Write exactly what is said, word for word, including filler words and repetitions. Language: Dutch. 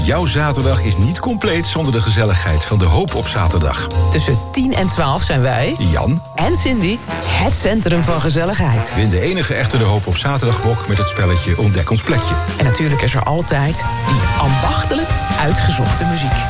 Jouw zaterdag is niet compleet zonder de gezelligheid van De Hoop op zaterdag. Tussen tien en twaalf zijn wij, Jan en Cindy, het centrum van gezelligheid. win de enige echte De Hoop op zaterdagbok met het spelletje Ontdek ons plekje. En natuurlijk is er altijd die ambachtelijk uitgezochte muziek.